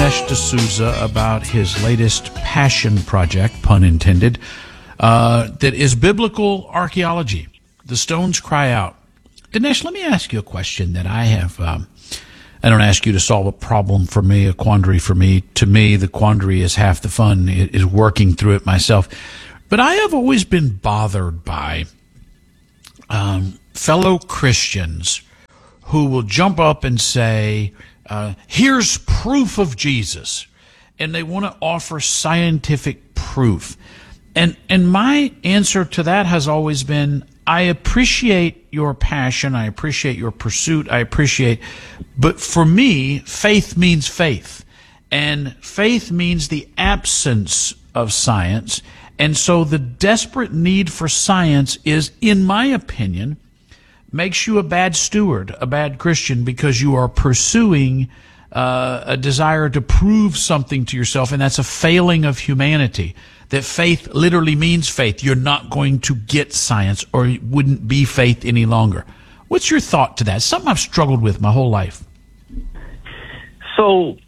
Dinesh D'Souza about his latest passion project, pun intended, that is biblical archaeology. The stones cry out. Dinesh, let me ask you a question that I have. I don't ask you to solve a problem for me, a quandary for me. To me, the quandary is half the fun, is working through it myself. But I have always been bothered by fellow Christians who will jump up and say, here's proof of Jesus. And they want to offer scientific proof. And my answer to that has always been, I appreciate your passion, I appreciate your pursuit, but for me, faith means faith. And faith means the absence of science. And so the desperate need for science is, in my opinion, makes you a bad steward, a bad Christian, because you are pursuing a desire to prove something to yourself, and that's a failing of humanity. That faith literally means faith. You're not going to get science, or it wouldn't be faith any longer. What's your thought to that? Something I've struggled with my whole life. So,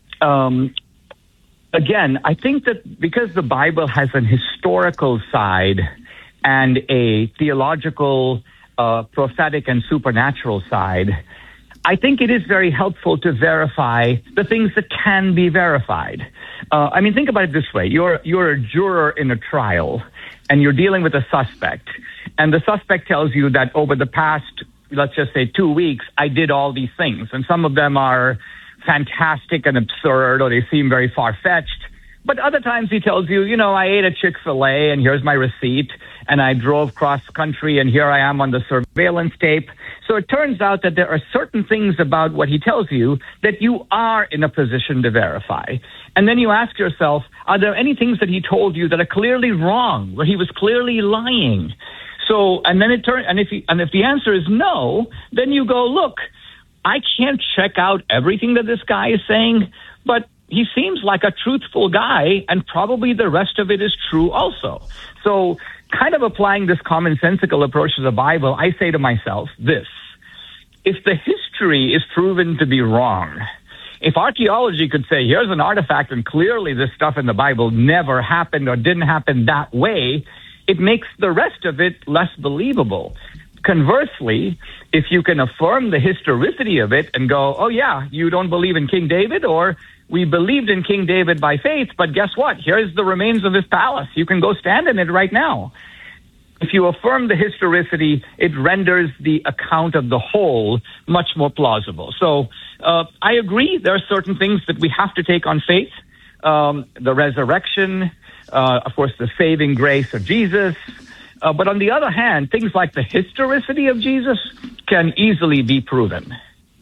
again, I think that because the Bible has an historical side and a theological, prophetic and supernatural side, I think it is very helpful to verify the things that can be verified. Think about it this way. You're a juror in a trial, and you're dealing with a suspect. And the suspect tells you that over the past, let's just say 2 weeks, I did all these things. And some of them are fantastic and absurd, or they seem very far-fetched. But other times he tells you, I ate a Chick-fil-A, and here's my receipt, and I drove cross-country, and here I am on the surveillance tape. So it turns out that there are certain things about what he tells you that you are in a position to verify. And then you ask yourself, are there any things that he told you that are clearly wrong, where he was clearly lying? So, and then if the answer is no, then you go, look, I can't check out everything that this guy is saying, but he seems like a truthful guy, and probably the rest of it is true also. So kind of applying this commonsensical approach to the Bible, I say to myself this: if the history is proven to be wrong, if archaeology could say, here's an artifact and clearly this stuff in the Bible never happened or didn't happen that way, it makes the rest of it less believable. Conversely, if you can affirm the historicity of it and go, oh yeah, you don't believe in King David, or we believed in King David by faith, but guess what? Here's the remains of his palace. You can go stand in it right now. If you affirm the historicity, it renders the account of the whole much more plausible. So I agree there are certain things that we have to take on faith. The resurrection, of course, the saving grace of Jesus. But on the other hand, things like the historicity of Jesus can easily be proven.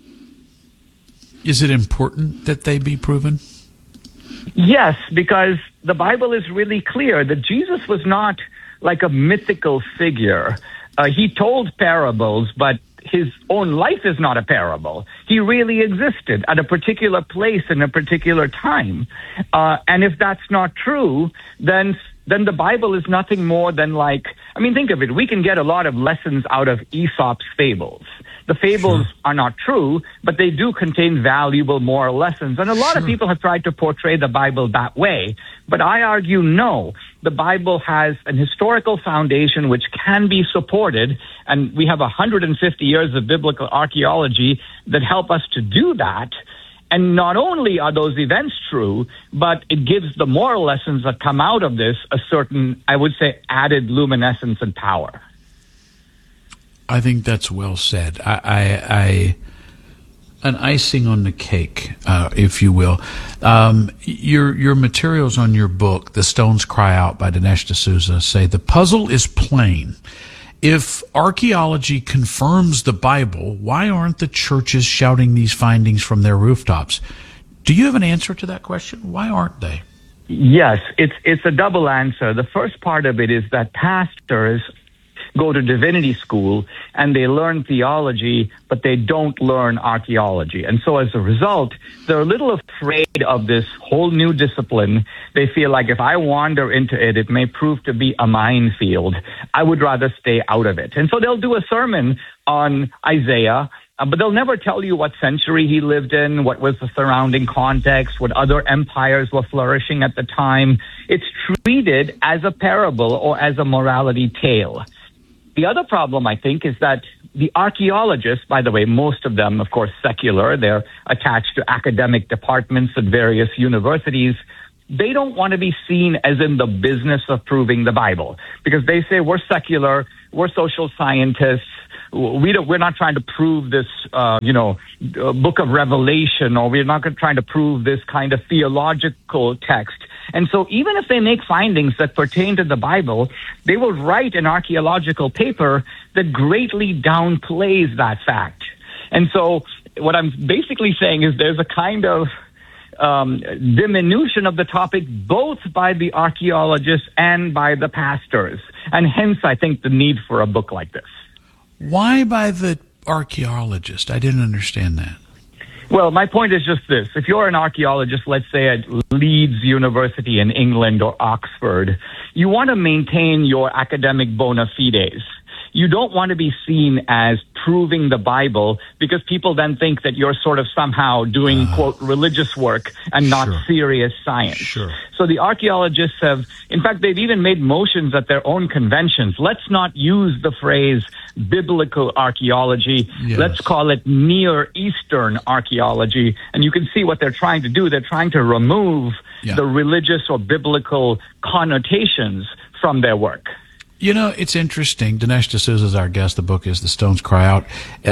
Is it important that they be proven? Yes, because the Bible is really clear that Jesus was not like a mythical figure. He told parables, but his own life is not a parable. He really existed at a particular place in a particular time. And if that's not true, then the Bible is nothing more than think of it. We can get a lot of lessons out of Aesop's fables. The fables are not true, but they do contain valuable moral lessons. And a lot of people have tried to portray the Bible that way. But I argue no. The Bible has an historical foundation which can be supported, and we have 150 years of biblical archaeology that help us to do that. And not only are those events true, but it gives the moral lessons that come out of this a certain, I would say, added luminescence and power. I think that's well said. An icing on the cake, if you will. Your materials on your book, The Stones Cry Out by Dinesh D'Souza, say the puzzle is plain. If archaeology confirms the Bible, why aren't the churches shouting these findings from their rooftops? Do you have an answer to that question? Why aren't they? Yes, it's a double answer. The first part of it is that pastors go to divinity school and they learn theology, but they don't learn archaeology. And so as a result, they're a little afraid of this whole new discipline. They feel like if I wander into it, it may prove to be a minefield. I would rather stay out of it. And so they'll do a sermon on Isaiah, But they'll never tell you what century he lived in, what was the surrounding context, what other empires were flourishing at the time. It's treated as a parable or as a morality tale. The other problem, I think, is that the archaeologists, by the way, most of them, of course, secular, they're attached to academic departments at various universities. They don't want to be seen as in the business of proving the Bible, because they say we're secular, we're social scientists. We're not trying to prove this, book of Revelation, or we're not trying to prove this kind of theological text. And so even if they make findings that pertain to the Bible, they will write an archaeological paper that greatly downplays that fact. And so what I'm basically saying is there's a kind of diminution of the topic both by the archaeologists and by the pastors. And hence, I think, the need for a book like this. Why by the archaeologist? I didn't understand that. Well, my point is just this. If you're an archaeologist, let's say at Leeds University in England or Oxford, you want to maintain your academic bona fides. You don't want to be seen as proving the Bible, because people then think that you're sort of somehow doing, quote, religious work and not serious science. Sure. So the archaeologists have, in fact, they've even made motions at their own conventions. Let's not use the phrase biblical archaeology. Yes. Let's call it Near Eastern archaeology. And you can see what they're trying to do. They're trying to remove the religious or biblical connotations from their work. You know, it's interesting. Dinesh D'Souza is our guest. The book is The Stones Cry Out.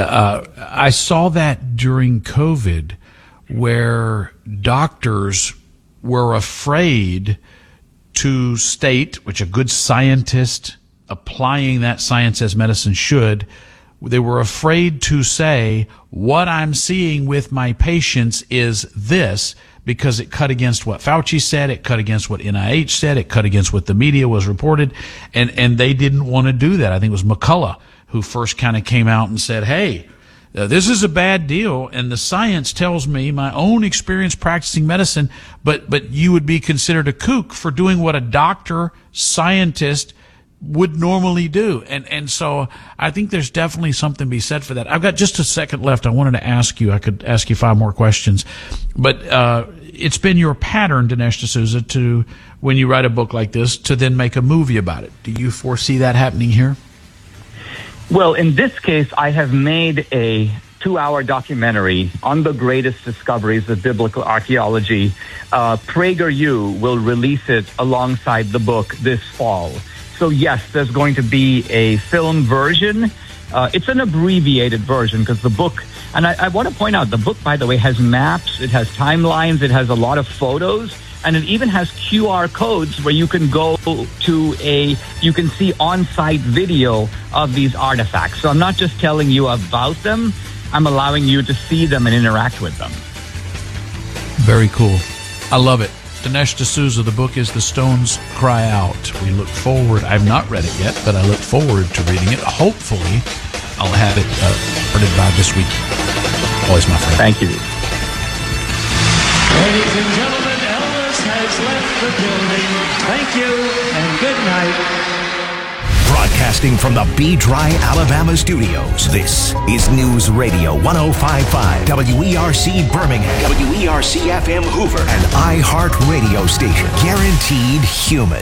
I saw that during COVID, where doctors were afraid to state, which a good scientist applying that science as medicine should, they were afraid to say, what I'm seeing with my patients is this, because it cut against what Fauci said, it cut against what NIH said, it cut against what the media was reported, and they didn't want to do that. I think it was McCullough who first kind of came out and said, hey, this is a bad deal, and the science tells me, my own experience practicing medicine, but you would be considered a kook for doing what a doctor, scientist would normally do. And so I think there's definitely something to be said for that. I've got just a second left. I wanted to ask you, I could ask you 5 more questions, but it's been your pattern, Dinesh D'Souza, to, when you write a book like this, to then make a movie about it. Do you foresee that happening here? Well, in this case, I have made a 2-hour documentary on the greatest discoveries of biblical archaeology. PragerU will release it alongside the book this fall. So yes, there's going to be a film version. It's an abbreviated version, because the book, and I want to point out, the book, by the way, has maps, it has timelines, it has a lot of photos, and it even has QR codes where you can go to you can see on-site video of these artifacts. So I'm not just telling you about them, I'm allowing you to see them and interact with them. Very cool. I love it. Dinesh D'Souza, the book is The Stones Cry Out. We look forward, I've not read it yet, but I look forward to reading it. Hopefully, I'll have it printed by this week. Always my friend. Thank you. Ladies and gentlemen, Elvis has left the building. Thank you and good night. Broadcasting from the B-Dry, Alabama studios, this is News Radio 105.5, WERC Birmingham, WERC-FM Hoover, and iHeart Radio station, guaranteed human.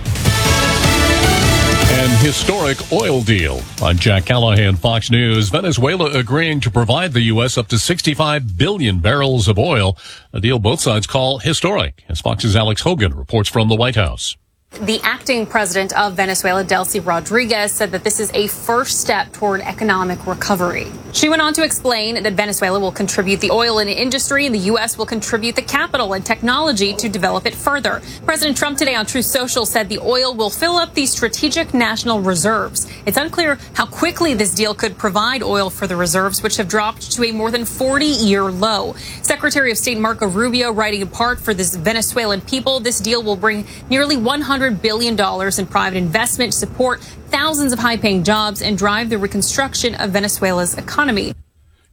An historic oil deal. I'm Jack Callahan, Fox News. Venezuela agreeing to provide the U.S. up to 65 billion barrels of oil, a deal both sides call historic, as Fox's Alex Hogan reports from the White House. The acting president of Venezuela, Delcy Rodriguez, said that this is a first step toward economic recovery. She went on to explain that Venezuela will contribute the oil industry and the U.S. will contribute the capital and technology to develop it further. President Trump today on Truth Social said the oil will fill up the strategic national reserves. It's unclear how quickly this deal could provide oil for the reserves, which have dropped to a more than 40-year low. Secretary of State Marco Rubio writing in part for the Venezuelan people, this deal will bring nearly $100 billion in private investment, support thousands of high-paying jobs, and drive the reconstruction of Venezuela's economy.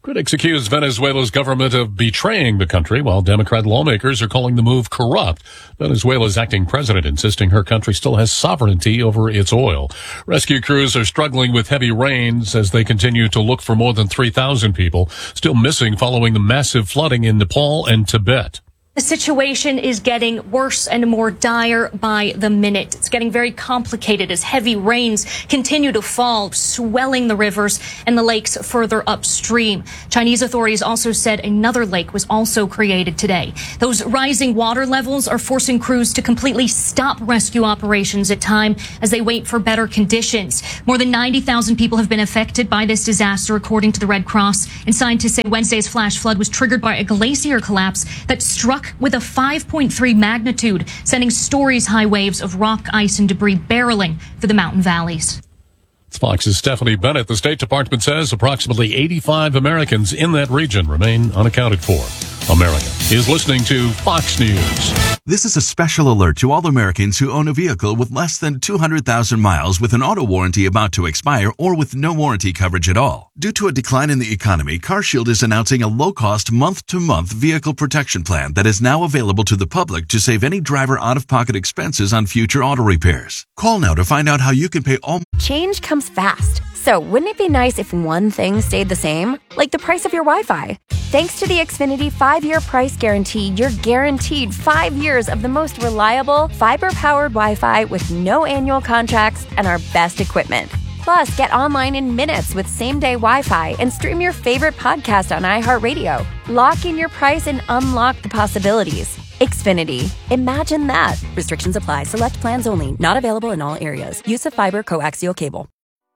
Critics accuse Venezuela's government of betraying the country, while Democrat lawmakers are calling the move corrupt. Venezuela's acting president insisting her country still has sovereignty over its oil. Rescue crews are struggling with heavy rains as they continue to look for more than 3,000 people still missing following the massive flooding in Nepal and Tibet. The situation is getting worse and more dire by the minute. It's getting very complicated as heavy rains continue to fall, swelling the rivers and the lakes further upstream. Chinese authorities also said another lake was also created today. Those rising water levels are forcing crews to completely stop rescue operations at time as they wait for better conditions. More than 90,000 people have been affected by this disaster, according to the Red Cross. And scientists say Wednesday's flash flood was triggered by a glacier collapse that struck with a 5.3 magnitude, sending stories-high waves of rock, ice, and debris barreling through the mountain valleys. It's Fox's Stephanie Bennett. The State Department says approximately 85 Americans in that region remain unaccounted for. America is listening to Fox News. This is a special alert to all Americans who own a vehicle with less than 200,000 miles with an auto warranty about to expire or with no warranty coverage at all. Due to a decline in the economy, CarShield is announcing a low-cost month-to-month vehicle protection plan that is now available to the public to save any driver out-of-pocket expenses on future auto repairs. Call now to find out how you can pay all... Change comes fast. So wouldn't it be nice if one thing stayed the same? Like the price of your Wi-Fi. Thanks to the Xfinity 5-year price guarantee, you're guaranteed 5 years of the most reliable, fiber-powered Wi-Fi with no annual contracts and our best equipment. Plus, get online in minutes with same-day Wi-Fi and stream your favorite podcast on iHeartRadio. Lock in your price and unlock the possibilities. Xfinity. Imagine that. Restrictions apply. Select plans only. Not available in all areas. Use of fiber coaxial cable.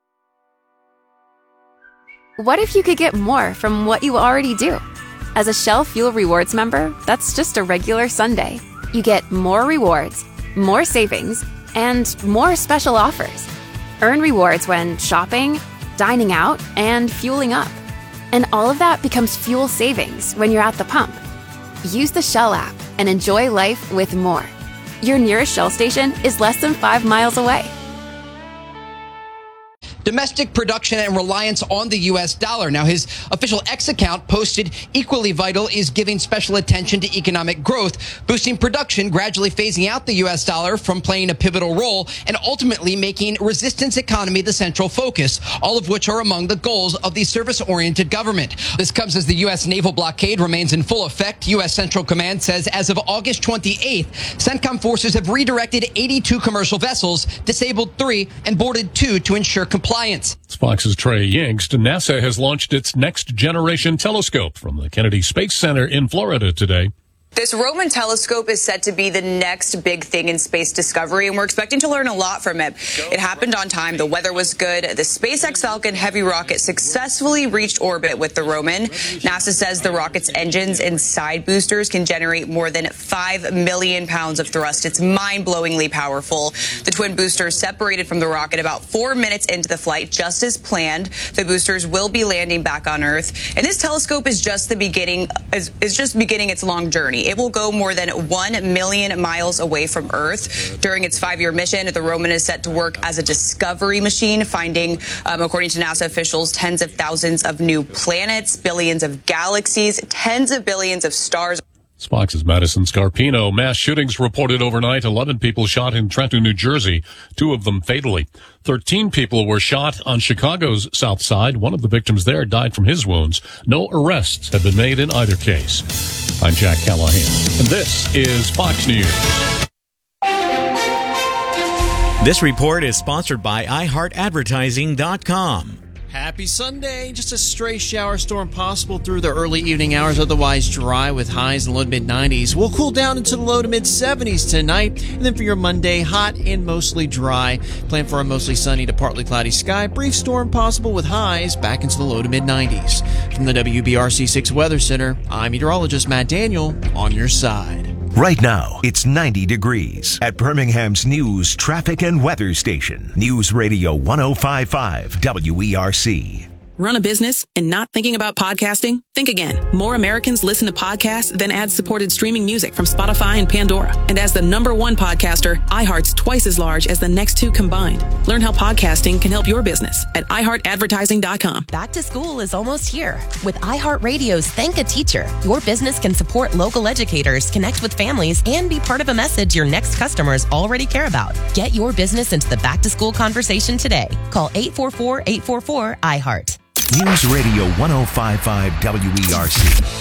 What if you could get more from what you already do? As a Shell Fuel Rewards member, that's just a regular Sunday. You get more rewards, more savings, and more special offers. Earn rewards when shopping, dining out, and fueling up. And all of that becomes fuel savings when you're at the pump. Use the Shell app and enjoy life with more. Your nearest Shell station is less than 5 miles away. Domestic production and reliance on the U.S. dollar. Now, his official X account posted equally vital is giving special attention to economic growth, boosting production, gradually phasing out the U.S. dollar from playing a pivotal role, and ultimately making resistance economy the central focus, all of which are among the goals of the service-oriented government. This comes as the U.S. naval blockade remains in full effect. U.S. Central Command says as of August 28th, CENTCOM forces have redirected 82 commercial vessels, disabled 3, and boarded 2 to ensure compliance. It's Fox's Trey Yingst. NASA has launched its next generation telescope from the Kennedy Space Center in Florida today. This Roman telescope is set to be the next big thing in space discovery, and we're expecting to learn a lot from it. It happened on time. The weather was good. The SpaceX Falcon Heavy rocket successfully reached orbit with the Roman. NASA says the rocket's engines and side boosters can generate more than 5 million pounds of thrust. It's mind-blowingly powerful. The twin boosters separated from the rocket about 4 minutes into the flight, just as planned. The boosters will be landing back on Earth, and this telescope is just the beginning. Is just beginning its long journey. It will go more than 1 million miles away from Earth. During its 5-year mission, the Roman is set to work as a discovery machine, finding, according to NASA officials, tens of thousands of new planets, billions of galaxies, tens of billions of stars. Fox's Madison Scarpino. Mass shootings reported overnight. 11 people shot in Trenton, New Jersey, 2 of them fatally. 13 people were shot on Chicago's south side. One of the victims there died from his wounds. No arrests have been made in either case. I'm Jack Callahan, and this is Fox News. This report is sponsored by iHeartAdvertising.com. Happy Sunday. Just a stray shower storm possible through the early evening hours, otherwise dry with highs in the low to mid-90s. We'll cool down into the low to mid-70s tonight. And then for your Monday, hot and mostly dry. Plan for a mostly sunny to partly cloudy sky. Brief storm possible with highs back into the low to mid-90s. From the WBRC 6 Weather Center, I'm meteorologist Matt Daniel on your side. Right now, it's 90 degrees at Birmingham's news, traffic, and weather station. News Radio 105.5 WERC. Run a business and not thinking about podcasting? Think again. More Americans listen to podcasts than ad-supported streaming music from Spotify and Pandora. And as the #1 podcaster, iHeart's twice as large as the next two combined. Learn how podcasting can help your business at iHeartAdvertising.com. Back to school is almost here. With iHeartRadio's Thank a Teacher, your business can support local educators, connect with families, and be part of a message your next customers already care about. Get your business into the back-to-school conversation today. Call 844-844-iHeart. News Radio 105.5 WERC.